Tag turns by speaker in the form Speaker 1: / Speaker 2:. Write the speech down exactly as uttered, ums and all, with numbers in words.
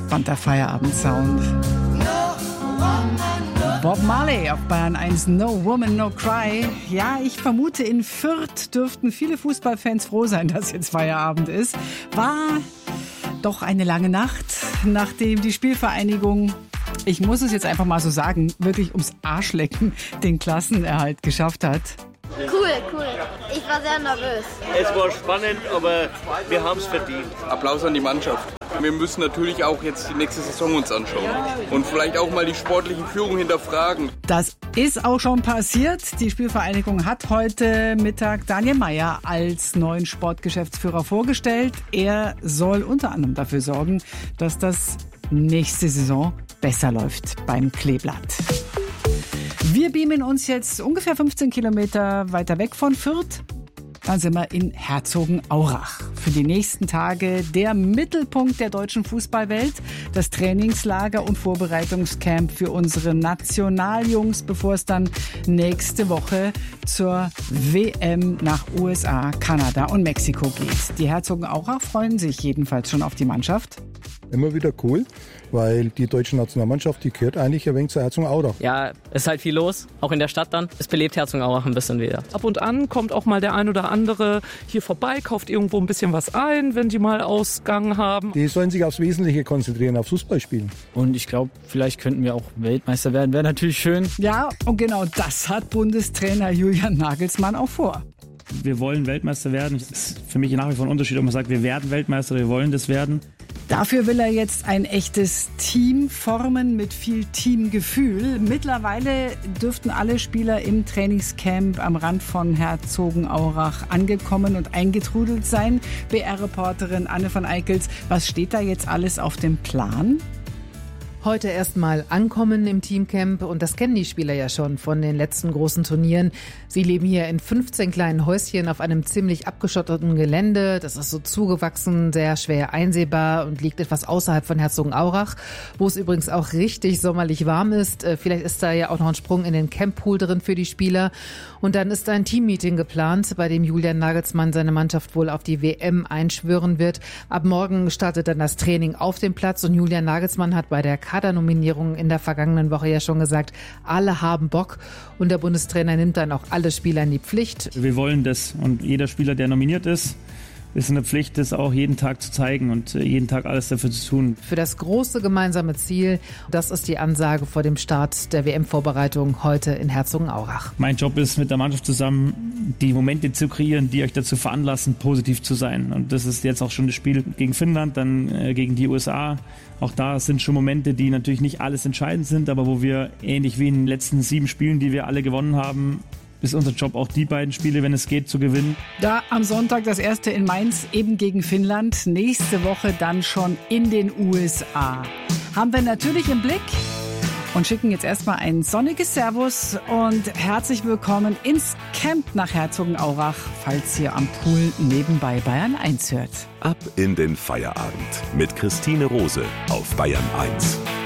Speaker 1: fand der Feierabendsound. Bob Marley auf Bayern eins, No Woman, No Cry. Ja, ich vermute, in Fürth dürften viele Fußballfans froh sein, dass jetzt Feierabend ist. War doch eine lange Nacht, nachdem die Spielvereinigung, ich muss es jetzt einfach mal so sagen, wirklich ums Arschlecken den Klassenerhalt geschafft hat.
Speaker 2: Cool, cool. Ich war sehr nervös.
Speaker 3: Es war spannend, aber wir haben es verdient.
Speaker 4: Applaus an die Mannschaft. Wir müssen natürlich auch jetzt die nächste Saison uns anschauen und vielleicht auch mal die sportliche Führung hinterfragen.
Speaker 1: Das ist auch schon passiert. Die Spielvereinigung hat heute Mittag Daniel Meyer als neuen Sportgeschäftsführer vorgestellt. Er soll unter anderem dafür sorgen, dass das nächste Saison besser läuft beim Kleeblatt. Wir beamen uns jetzt ungefähr fünfzehn Kilometer weiter weg von Fürth. Dann sind wir in Herzogenaurach. Für die nächsten Tage der Mittelpunkt der deutschen Fußballwelt. Das Trainingslager und Vorbereitungscamp für unsere Nationaljungs, bevor es dann nächste Woche zur W M nach U S A, Kanada und Mexiko geht. Die Herzogenaurach freuen sich jedenfalls schon auf die Mannschaft.
Speaker 5: Immer wieder cool, weil die deutsche Nationalmannschaft, die gehört eigentlich ein wenig zur Herzogenaurach.
Speaker 6: Ja, es ist halt viel los, auch in der Stadt dann. Es belebt Herzogenaurach ein bisschen wieder.
Speaker 7: Ab und an kommt auch mal der ein oder andere hier vorbei, kauft irgendwo ein bisschen was ein, wenn die mal Ausgang haben.
Speaker 5: Die sollen sich aufs Wesentliche konzentrieren, aufs Fußballspielen.
Speaker 8: Und ich glaube, vielleicht könnten wir auch Weltmeister werden, wäre natürlich schön.
Speaker 1: Ja, und genau das hat Bundestrainer Julian Nagelsmann auch vor.
Speaker 9: Wir wollen Weltmeister werden. Es ist für mich nach wie vor ein Unterschied, ob man sagt, wir werden Weltmeister, wir wollen das werden.
Speaker 1: Dafür will er jetzt ein echtes Team formen mit viel Teamgefühl. Mittlerweile dürften alle Spieler im Trainingscamp am Rand von Herzogenaurach angekommen und eingetrudelt sein. B R-Reporterin Anne von Eickels, was steht da jetzt alles auf dem Plan?
Speaker 10: Heute erstmal ankommen im Teamcamp und das kennen die Spieler ja schon von den letzten großen Turnieren. Sie leben hier in fünfzehn kleinen Häuschen auf einem ziemlich abgeschotteten Gelände. Das ist so zugewachsen, sehr schwer einsehbar und liegt etwas außerhalb von Herzogenaurach, wo es übrigens auch richtig sommerlich warm ist. Vielleicht ist da ja auch noch ein Sprung in den Camppool drin für die Spieler. Und dann ist ein Teammeeting geplant, bei dem Julian Nagelsmann seine Mannschaft wohl auf die W M einschwören wird. Ab morgen startet dann das Training auf dem Platz und Julian Nagelsmann hat bei der Kadernominierung in der vergangenen Woche ja schon gesagt, alle haben Bock und der Bundestrainer nimmt dann auch alle Spieler in die Pflicht.
Speaker 9: Wir wollen das und jeder Spieler, der nominiert ist, ist eine Pflicht, das auch jeden Tag zu zeigen und jeden Tag alles dafür zu tun.
Speaker 10: Für das große gemeinsame Ziel, das ist die Ansage vor dem Start der W M-Vorbereitung heute in Herzogenaurach.
Speaker 9: Mein Job ist, mit der Mannschaft zusammen die Momente zu kreieren, die euch dazu veranlassen, positiv zu sein. Und das ist jetzt auch schon das Spiel gegen Finnland, dann äh, gegen die U S A. Auch da sind schon Momente, die natürlich nicht alles entscheidend sind, aber wo wir ähnlich wie in den letzten sieben Spielen, die wir alle gewonnen haben, ist unser Job auch die beiden Spiele, wenn es geht, zu gewinnen.
Speaker 1: Da am Sonntag das erste in Mainz, eben gegen Finnland. Nächste Woche dann schon in den U S A. Haben wir natürlich im Blick und schicken jetzt erstmal ein sonniges Servus und herzlich willkommen ins Camp nach Herzogenaurach, falls ihr am Pool nebenbei Bayern eins hört.
Speaker 11: Ab in den Feierabend mit Christine Rose auf Bayern eins.